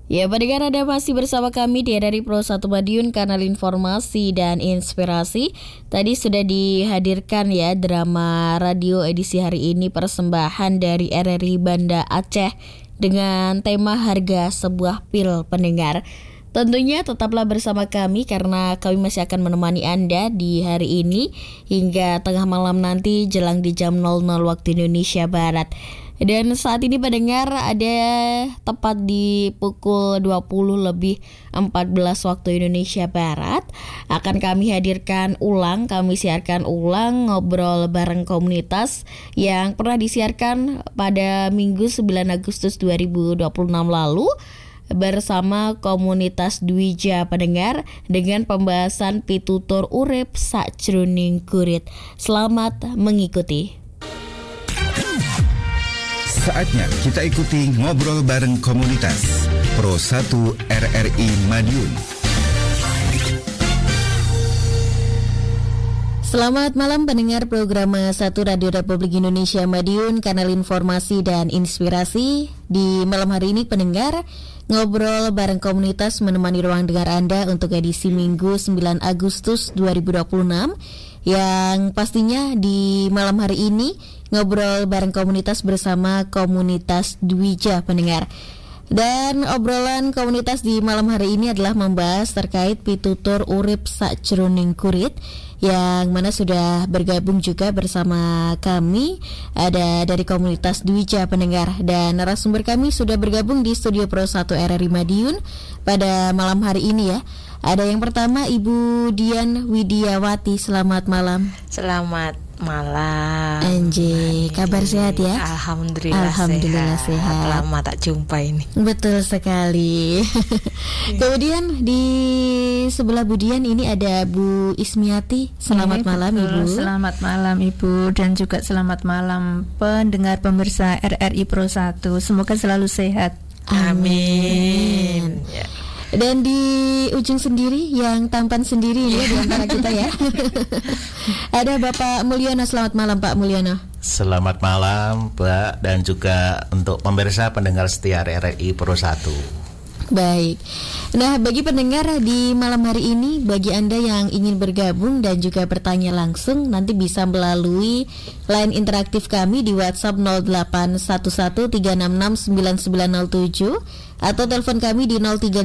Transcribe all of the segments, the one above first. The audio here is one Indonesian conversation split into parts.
Ya, pendengar, Anda masih bersama kami di RRI Pro 1 Madiun, kanal informasi dan inspirasi. Tadi sudah dihadirkan ya drama radio edisi hari ini, persembahan dari RRI Banda Aceh dengan tema harga sebuah pil, pendengar. Tentunya tetaplah bersama kami karena kami masih akan menemani Anda di hari ini hingga tengah malam nanti jelang di jam 00 waktu Indonesia Barat. Dan saat ini pendengar ada tepat di pukul 20:14 waktu Indonesia Barat akan kami hadirkan ulang, kami siarkan ulang ngobrol bareng komunitas yang pernah disiarkan pada Minggu 9 Agustus 2026 lalu bersama komunitas Dwija, pendengar, dengan pembahasan pitutur urip sajroning kurit. Selamat mengikuti. Saatnya kita ikuti ngobrol bareng komunitas Pro 1 RRI Madiun. Selamat malam pendengar program 1 Radio Republik Indonesia Madiun, kanal informasi dan inspirasi. Di malam hari ini pendengar, ngobrol bareng komunitas menemani ruang dengar Anda untuk edisi Minggu 9 Agustus 2026. Yang pastinya di malam hari ini ngobrol bareng komunitas bersama komunitas Dwija, pendengar. Dan obrolan komunitas di malam hari ini adalah membahas terkait pitutur urip sajroning kurit, yang mana sudah bergabung juga bersama kami ada dari komunitas Dwija, pendengar. Dan narasumber kami sudah bergabung di studio Pro 1 RRI Madiun pada malam hari ini ya. Ada yang pertama Ibu Dian Widiawati, selamat malam. Selamat malam. Anjay, kabar sehat ya? Alhamdulillah sehat. Lama tak jumpa ini. Betul sekali. Kemudian di sebelah Bu Dian ini ada Bu Ismiati. Selamat malam Ibu. Selamat malam Ibu, dan juga selamat malam pendengar pemirsa RRI Pro 1. Semoga selalu sehat. Amin. Ya. Dan di ujung sendiri yang tampan sendiri ini di antara kita ya. Ada Bapak Mulyono. Selamat malam Pak Mulyono. Selamat malam Mbak, dan juga untuk pemirsa pendengar setia RRI Pro 1. Baik. Nah, bagi pendengar di malam hari ini, bagi Anda yang ingin bergabung dan juga bertanya langsung, nanti bisa melalui line interaktif kami di WhatsApp 0811366997 atau telepon kami di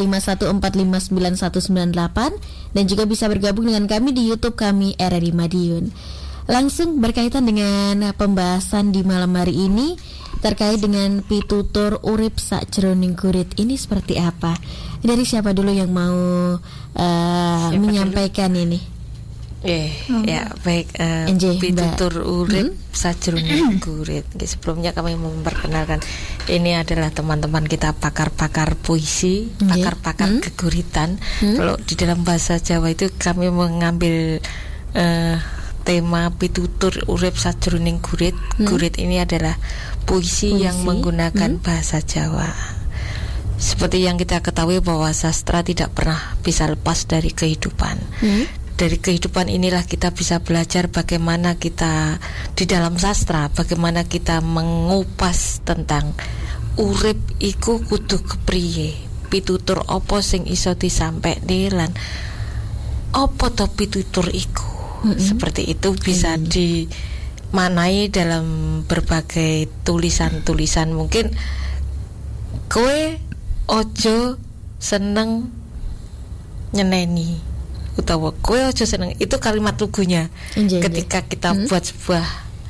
0351459198, dan juga bisa bergabung dengan kami di YouTube kami RRI Madiun. Langsung berkaitan dengan pembahasan di malam hari ini terkait dengan pitutur urip sajroning kurit ini seperti apa? Dari siapa dulu yang mau menyampaikan dulu ini? Ya baik. Pitutur urip sajroning kurit. Sebelumnya kami memperkenalkan, ini adalah teman-teman kita pakar-pakar puisi, pakar-pakar keguritan. Kalau di dalam bahasa Jawa itu kami mengambil tema pitutur urip sajroning kurit. Kurit ini adalah puisi yang menggunakan bahasa Jawa. Seperti yang kita ketahui bahwa sastra tidak pernah bisa lepas dari kehidupan. Dari kehidupan inilah kita bisa belajar bagaimana kita di dalam sastra, bagaimana kita mengupas tentang urip iku kudu kepriye, pitutur apa sing iso disampaikne lan apa to pitutur iku. Seperti itu bisa dimaknai dalam berbagai tulisan-tulisan. Mungkin kowe ojo seneng nyeneni, utawa kowe ojo seneng, itu kalimat lugunya. Ketika kita buat sebuah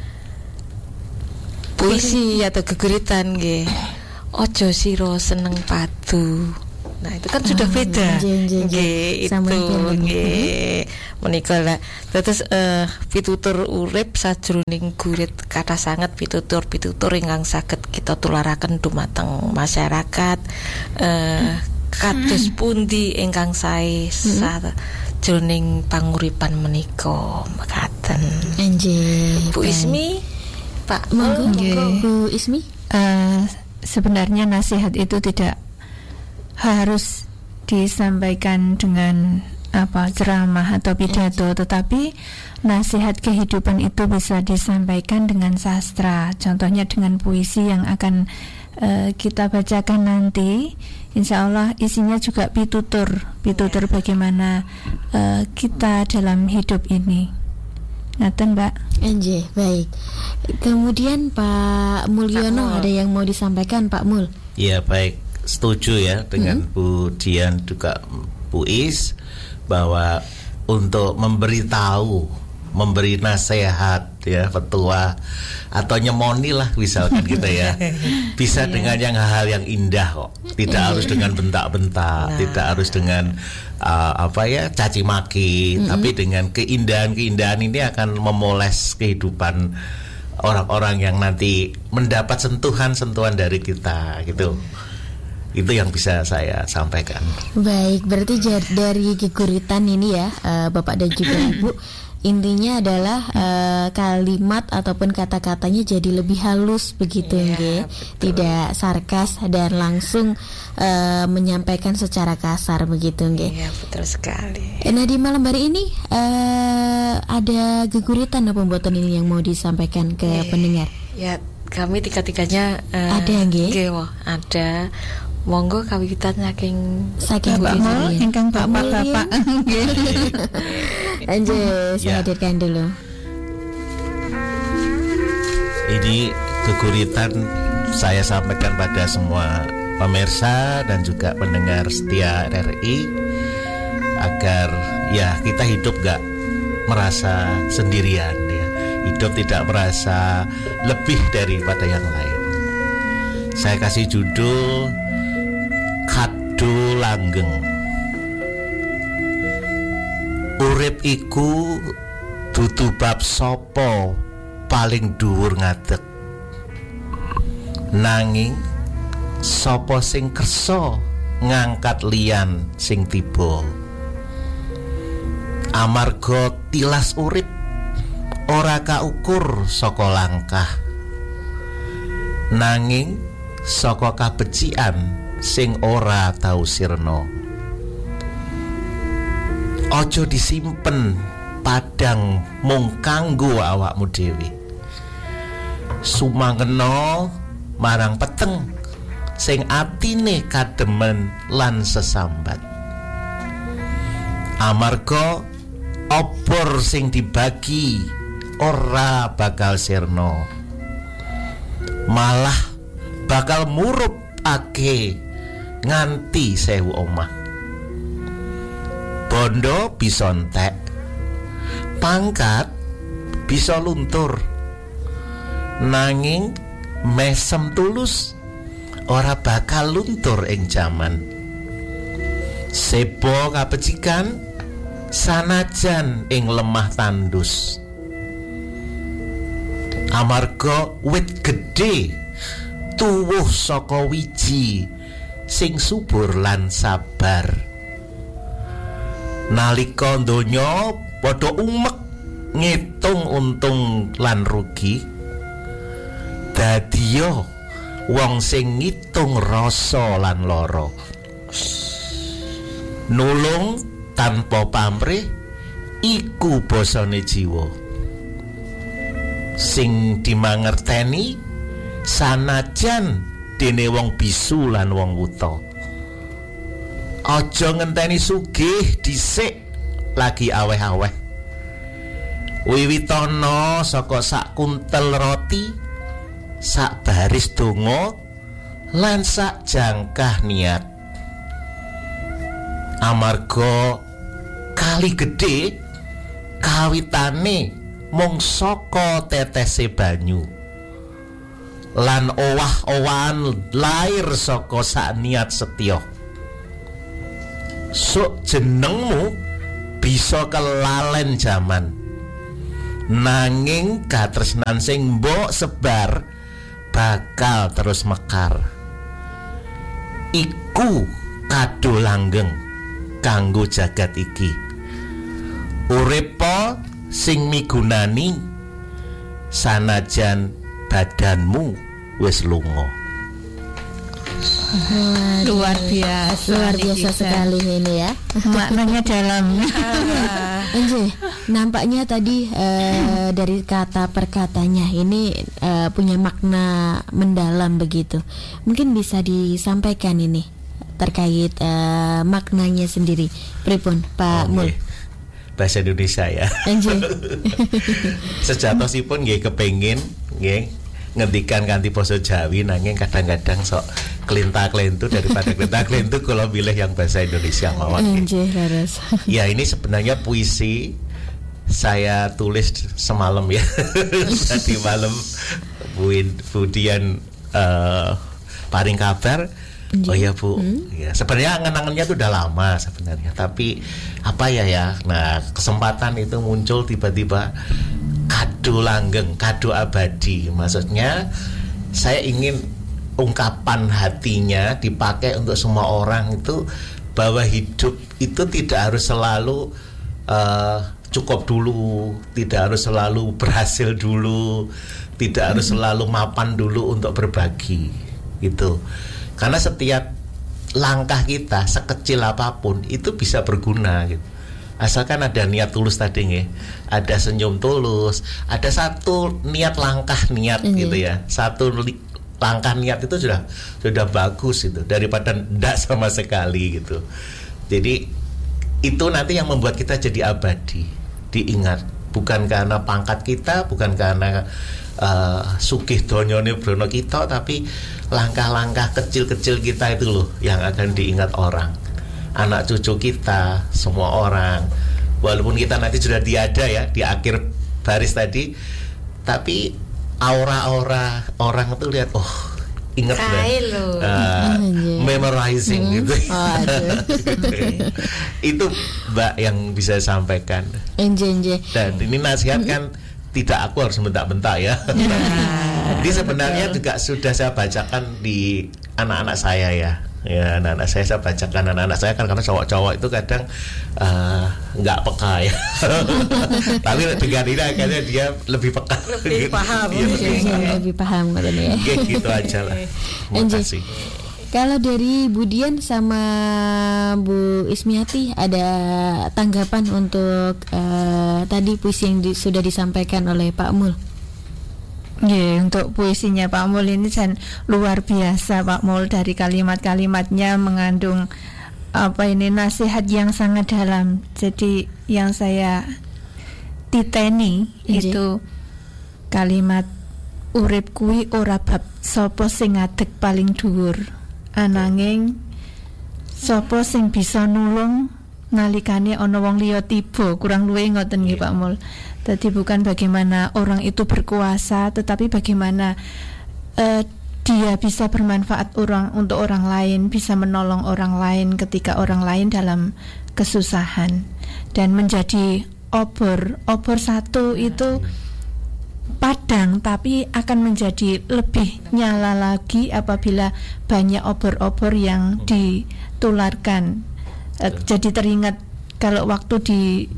puisi atau geguritan nggih, ojo siro seneng padu. Nah, itu kan sudah beda. Nggih, itu nggih. Menika lah. Terus pitutur urip sajroning kurit, kata sangat pitutur ingkang saged kita tularaken dumateng masyarakat. Kados pundi ingkang sae sajroning panguripan menika mekaten. Nggih. Bu Ismi, Pak, monggo Bu Ismi. Sebenarnya nasihat itu tidak harus disampaikan dengan ceramah atau pidato, tetapi nasihat kehidupan itu bisa disampaikan dengan sastra. Contohnya dengan puisi yang akan kita bacakan nanti. Insya Allah isinya juga pitutur bagaimana kita dalam hidup ini. Ngaten Mbak. Anjay, baik. Kemudian Pak Mulyono ada yang mau disampaikan Pak Mul? Iya baik, setuju ya dengan Bu Dian juga Bu Is bahwa untuk memberi nasihat ya, petua atau nyemoni lah misalkan kita ya, bisa dengan yang hal yang indah kok, tidak harus dengan bentak-bentak, tidak harus dengan caci maki, tapi dengan keindahan ini akan memoles kehidupan orang-orang yang nanti mendapat sentuhan dari kita gitu. Itu yang bisa saya sampaikan. Baik, berarti dari geguritan ini ya, Bapak dan juga Ibu, intinya adalah kalimat ataupun kata-katanya jadi lebih halus begitu nggih, tidak sarkas dan langsung menyampaikan secara kasar begitu nggih. Iya, betul sekali. Nah, di malam hari ini ada geguritan apa pembuatan ini yang mau disampaikan ke pendengar? Ya, kami tiga-tiganya ada nggih. Ada. Monggo kawitan saking Bapak Mul, ingkang bapak-bapak. Anjay, saya hadirkan dulu. Ini geguritan saya sampaikan pada semua pemirsa dan juga pendengar setia RRI, agar ya kita hidup gak merasa sendirian ya. Hidup tidak merasa lebih daripada yang lain. Saya kasih judul Kado Langgeng. Urip iku dudu bab sapa paling dhuwur ngadeg, nanging sapa sing kersa ngangkat liyan sing tiba. Amarga tilas urip ora kaukur saka langkah, nanging saka kabecikan sing ora tau sirna. Aja disimpen padang mung kanggo awakmu dhewe, sumangena marang peteng sing atine kademen lan sesambat. Amarga obor sing dibagi ora bakal sirna, malah bakal murup ake nganti 1000 omah. Bondo bisa entek, pangkat bisa luntur, nanging mesem tulus ora bakal luntur ing jaman. Sebo kapecikan sanajan ing lemah tandus. Amarga wit gedhe tuwuh saka wiji sing subur lan sabar. Nalika donya padha umek ngitung untung lan rugi, dadiya wong sing ngitung rasa lan lara. Nulung tanpa pamrih iku basane jiwa, sing dimangerteni sanajan dene wong bisu lan wong wuta. Aja ngenteni sugih dhisik lagi aweh-aweh. Wiwitana saka sak kuntel roti, sak baris donga lan sak jangkah niat. Amarga kali gedhe kawitane mung saka tetese banyu, lan owah-owahan lair saka sak niat setya. Sok jenengmu bisa kelalen jaman, nanging katresnan sing mbok sebar bakal terus mekar. Iku kado langgeng kanggo jagat iki. Uripa sing migunani sanajan badanmu wis lunga. Luar biasa sekali ini ya. Maknanya dalam. Enje, nampaknya tadi dari kata per katanya ini punya makna mendalam begitu. Mungkin bisa disampaikan ini terkait maknanya sendiri. Pripun Pak Mul? Bahasa Indonesia ya. Enje. Sejatosipun nggih kepengin nggih ngendikan kanthi basa Jawi, nanging kadang-kadang sok kelinta-kelintu daripada kelinta-kelintu kalau pilih yang bahasa Indonesia mawon. Ya, ini sebenarnya puisi saya tulis semalam ya. Tadi malam Bu Dian paring kabar. Oh ya Bu, ya sebenarnya angan-angannya itu udah lama sebenarnya, tapi apa ya, nah kesempatan itu muncul tiba-tiba, kado langgeng, kado abadi. Maksudnya saya ingin ungkapan hatinya dipakai untuk semua orang itu, bahwa hidup itu tidak harus selalu cukup dulu, tidak harus selalu berhasil dulu, tidak harus selalu mapan dulu untuk berbagi gitu. Karena setiap langkah kita sekecil apapun itu bisa berguna gitu. Asalkan ada niat tulus tadi nih, ada senyum tulus, ada satu langkah niat gitu ya. Satu langkah niat itu sudah bagus itu, daripada ndak sama sekali gitu. Jadi itu nanti yang membuat kita jadi abadi, diingat, bukan karena pangkat kita, bukan karena sugih donyone brono kita, tapi langkah-langkah kecil-kecil kita itu loh yang akan diingat orang, anak cucu kita, semua orang. Walaupun kita nanti sudah tiada ya di akhir baris tadi, tapi aura-aura orang itu lihat, oh ingat memorizing gitu. Itu Mbak yang bisa sampaikan. Dan ini nasihat kan tidak aku harus bentak-bentak ya. Jadi sebenarnya juga sudah saya bacakan di anak-anak saya ya. Ya, anak-anak saya bacakan, anak-anak saya kan karena cowok-cowok itu kadang nggak peka ya. Tapi dengan ini akhirnya dia lebih peka, lebih paham, lebih paham katanya. Gitu aja lah. Terima kasih. Kalau dari Bu Dian sama Bu Ismiati ada tanggapan untuk tadi puisi yang sudah disampaikan oleh Pak Mul? Ya, untuk puisinya Pak Mul ini luar biasa Pak Mul, dari kalimat-kalimatnya mengandung nasihat yang sangat dalam. Jadi yang saya titeni itu kalimat urip kuwi ora bab sapa sing ngadeg paling dhuwur, ananging sapa sing bisa nulung nalikane ana wong liya tiba. Kurang luwih ngoten nggih Pak Mul. Jadi bukan bagaimana orang itu berkuasa, tetapi bagaimana dia bisa bermanfaat untuk orang lain, bisa menolong orang lain ketika orang lain dalam kesusahan, dan menjadi obor satu itu padang, tapi akan menjadi lebih nyala lagi apabila banyak obor-obor yang ditularkan. Jadi teringat kalau waktu di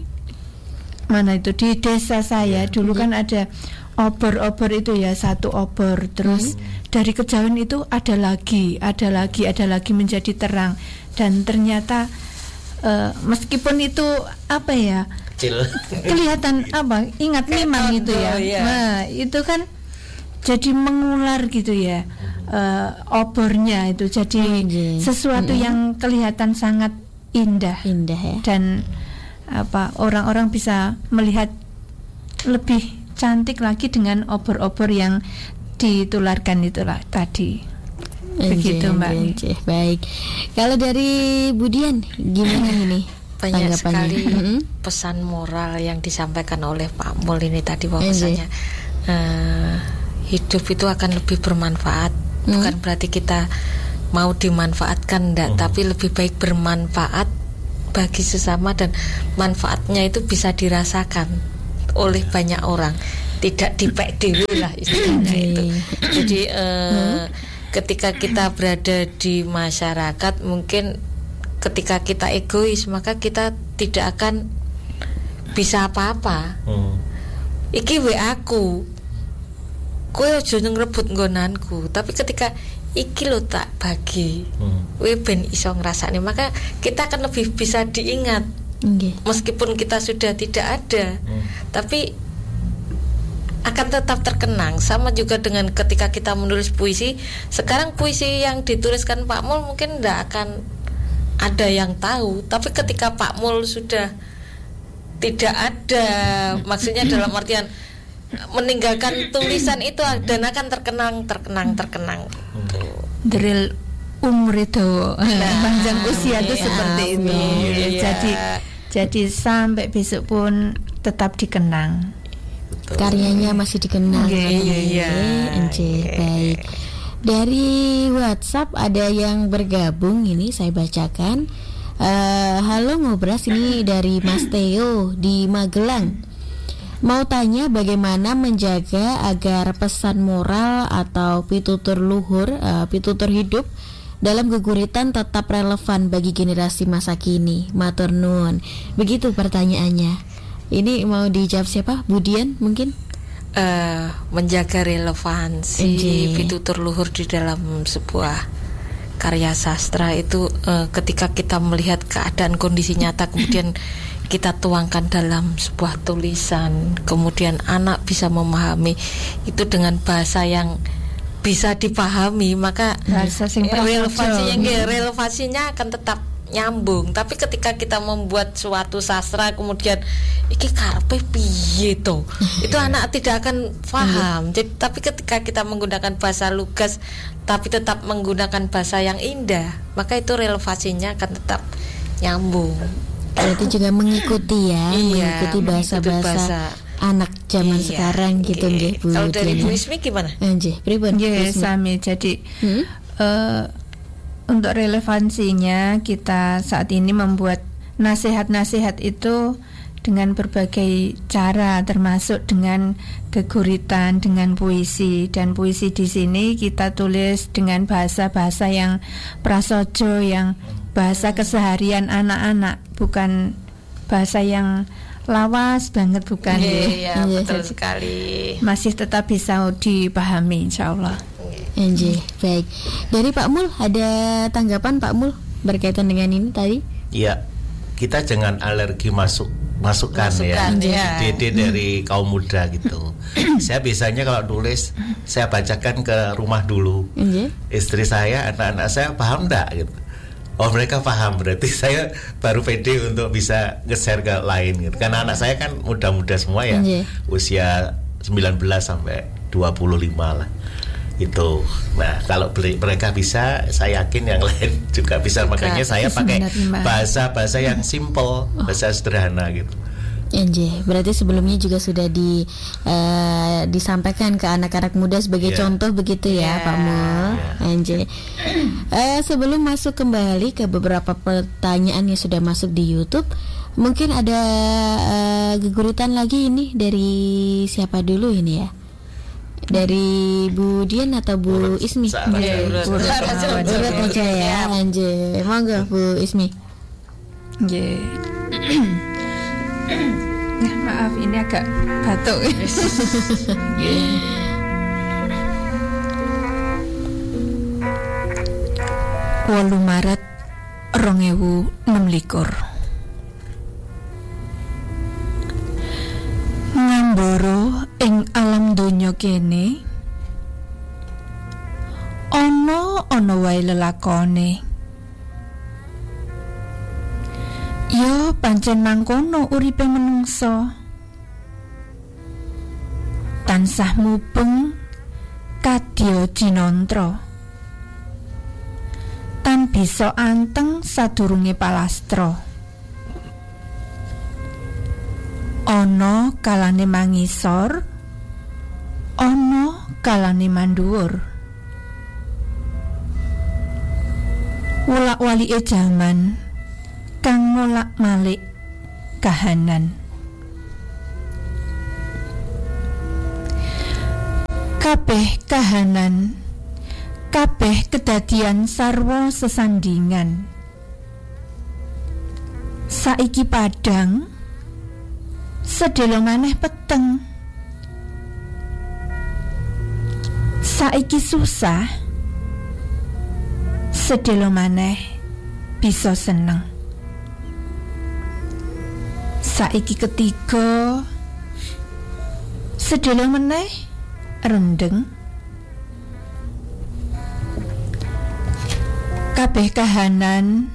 desa saya dulu kan ada obor-obor itu ya, satu obor, terus dari kejauhan itu ada lagi menjadi terang, dan ternyata meskipun itu kecil, kelihatan ingat memang itu ya. Nah itu kan jadi mengular gitu ya, obornya itu jadi sesuatu yang kelihatan sangat indah ya. Dan orang-orang bisa melihat lebih cantik lagi dengan obor-obor yang ditularkan itulah tadi. Begitu Mbak. Baik. Kalau dari Bu Dian gimana ini? Banyak sekali pesan moral yang disampaikan oleh Pak Mul ini tadi, bahwasanya hidup itu akan lebih bermanfaat. Bukan berarti kita mau dimanfaatkan, tapi lebih baik bermanfaat bagi sesama, dan manfaatnya itu bisa dirasakan oleh banyak orang, tidak dipek dulu lah istilahnya itu. Jadi ketika kita berada di masyarakat, mungkin ketika kita egois, maka kita tidak akan bisa apa-apa. Iki we aku, kowe aja ngrebut nggonanku. Tapi ketika iki lho tak bagi we ben iso ngrasakne, maka kita akan lebih bisa diingat. Meskipun kita sudah tidak ada, tapi akan tetap terkenang. Sama juga dengan ketika kita menulis puisi. Sekarang puisi yang dituliskan Pak Mul mungkin tidak akan ada yang tahu, tapi ketika Pak Mul sudah tidak ada, maksudnya dalam artian meninggalkan tulisan itu dan akan terkenang. Drill umur itu panjang usia itu seperti itu. Jadi sampai besok pun tetap dikenang. Karyanya masih dikenang. Baik. Dari WhatsApp ada yang bergabung, ini saya bacakan. Halo Ngobras, ini dari Mas Theo di Magelang. Mau tanya bagaimana menjaga agar pesan moral atau pitutur luhur, pitutur hidup dalam geguritan tetap relevan bagi generasi masa kini. Matur nuwun. Begitu pertanyaannya. Ini mau dijawab siapa? Budian mungkin? Menjaga relevansi pitutur luhur di dalam sebuah karya sastra itu ketika kita melihat keadaan kondisi nyata kemudian kita tuangkan dalam sebuah tulisan, kemudian anak bisa memahami itu dengan bahasa yang bisa dipahami, maka relevansinya akan tetap nyambung. Tapi ketika kita membuat suatu sastra kemudian iki karepe piye to, itu anak tidak akan paham. Jadi, tapi ketika kita menggunakan bahasa lugas tapi tetap menggunakan bahasa yang indah, maka itu relevansinya akan tetap nyambung. Berarti juga mengikuti mengikuti bahasa-bahasa anak zaman sekarang gitu nggih Bu. Kalau dari Bu Ismi gimana? Pripun? Sami. Jadi untuk relevansinya kita saat ini membuat nasihat-nasihat itu dengan berbagai cara, termasuk dengan geguritan, dengan puisi. Dan puisi di sini kita tulis dengan bahasa-bahasa yang prasaja, yang bahasa keseharian anak-anak, bukan bahasa yang lawas banget, bukan. Betul sekali. Masih tetap bisa dipahami, insyaallah. Baik. Dari Pak Mul ada tanggapan Pak Mul berkaitan dengan ini tadi? Iya, kita jangan alergi masukan ya. Ide dari kaum muda gitu. Saya biasanya kalau tulis saya bacakan ke rumah dulu. Istri saya, anak-anak saya paham enggak gitu. Oh mereka paham, berarti saya baru pede untuk bisa nge-share ke lain gitu. Karena anak saya kan muda-muda semua ya. Usia 19 sampai 25 lah. Itu. Nah, kalau mereka bisa, saya yakin yang lain juga bisa. Makanya saya pakai bahasa-bahasa yang simple, bahasa sederhana gitu. Berarti sebelumnya juga sudah disampaikan ke anak-anak muda sebagai contoh begitu ya Pak Mul. Sebelum masuk kembali ke beberapa pertanyaan yang sudah masuk di YouTube, mungkin ada geguritan lagi ini dari siapa dulu ini ya? Dari Bu Dian atau Bu Ismi? Urut aja ya. Monggo Bu Ismi. Maaf ini agak batuk. 8 Maret 2026. Ngambara ing alam donya kene ana wae lelakone. Ya pancen mangkono uripe menungsa. Tansah mubeng kadya jinantra. Tan bisa anteng sadurunge palastra. Ana kalane mangisor, ana kalane mandhuwur. Wolak-walike jaman kang ngolak-malik kahanan. Kabeh kahanan, kabeh kedadian sarwa sesandingan. Saiki padhang, sedelo maneh peteng. Saiki susah, sedelo maneh bisa seneng. Saiki ketiga sedelo meneh rendeng. Kabeh kahanan,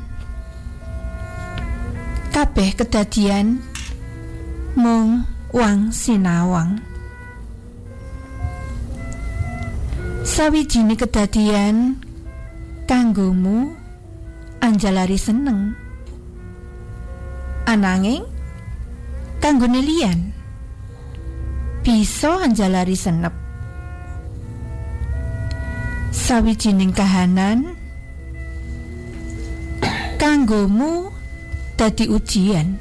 kabeh kedadian mung wang sinawang. Sawijine kedadian kanggomu anjalari seneng, ananging kanggone liyan bisa anjalari senep. Sawijining kahanan kanggomu dadi ujian,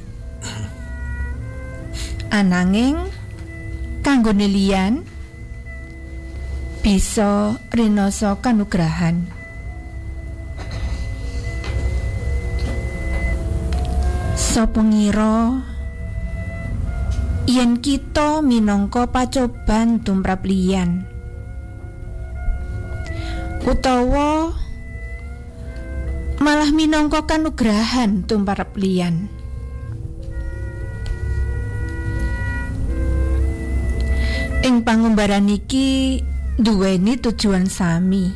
ananging kanggone liyan bisa rinasa kanugrahan. Sapa ngira yen kita minangka pacoban tumrap liyan, utawa malah minangka kanugrahan tumrap liyan. Ing pangumbaran iki duweni tujuan sami,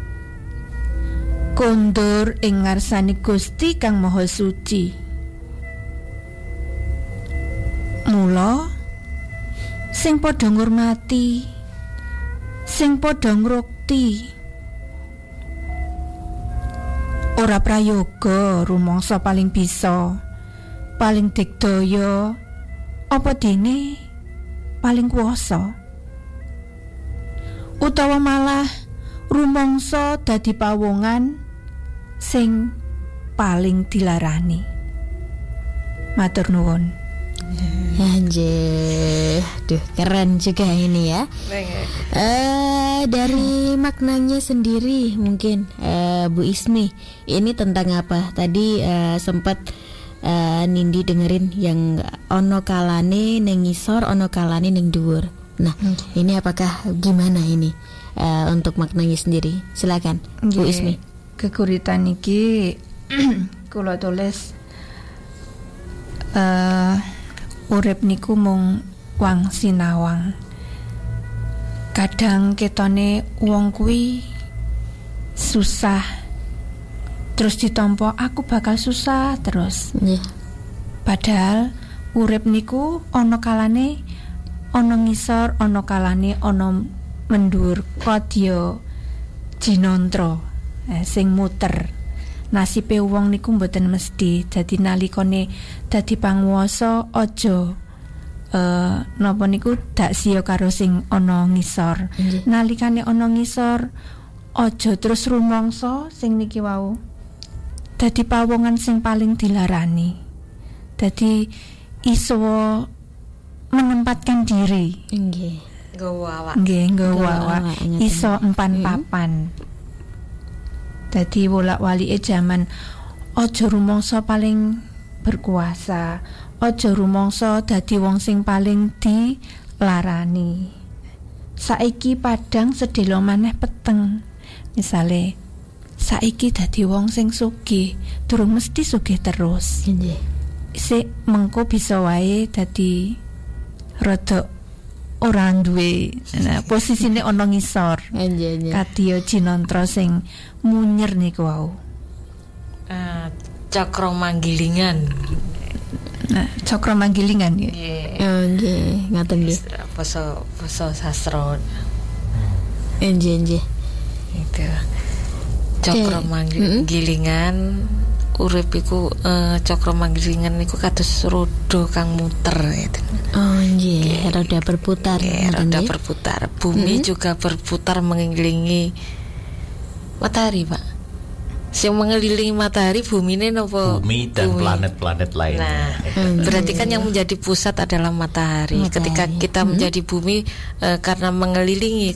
kondur ing ngarsane Gusti Kang Maha Suci. Mula sing padha ngurmati, sing padha ngrukti, ora prayoga rumangsa paling bisa, paling digdaya, apa dene paling kuwasa, utawa malah rumangsa dadi pawongan sing paling dilarani. Matur nuwun. Anjir, duh keren juga ini ya. Dari maknanya sendiri mungkin Bu Ismi, ini tentang apa? Tadi sempat Nindi dengerin yang ono kalane ning ngisor, ono kalane ning dhuwur. Nah, ini apakah gimana ini untuk maknanya sendiri? Silakan Bu Ismi. Kekuritan iki kula tulis urip niku mung wang sinawang. Kadang ketone wong kuwi susah, terus ditampa aku bakal susah terus. Padahal urip niku ana kalane ana ngisor, ana kalane ana mendhuwur, kodya jinantra sing muter. Nasibe wong niku mboten mesti. Dadi nalikane dadi panguwasa aja napa niku dak siya karo sing ana ngisor. Nalikane ana ngisor aja terus rumangsa sing niki wau dadi pawongan sing paling dilarani. Dadi iso menempatkan diri. Nggih. Nggawa awak. Iso empan papan. Dadi wolak-walike jaman aja rumangsa paling berkuasa, aja rumangsa dadi wong sing paling dilarani. Saiki padang sedelo maneh peteng. Misale saiki dadi wong sing sugih, durung mesti sugih terus. Nggih. Sik mengko bisa wae dadi rada ora duwe posisine ana ngisor. Kadya jinantra sing munyer niku wau. Cakra manggilingan. Nah, cakra manggilingan ya. Nggih, ngaten nggih. Basa sastra. Nggih. Itu. Cakra manggilingan urip iku cakra manggilingan niku kados roda kang muter gitu. Oh nggih, roda berputar. Roda berputar. Bumi juga berputar mengelilingi matahari, Pak. Yang mengelilingi matahari bumine napa? Bumi dan planet-planet lain. Nah, berarti kan yang menjadi pusat adalah matahari. Ketika kita menjadi bumi karena mengelilingi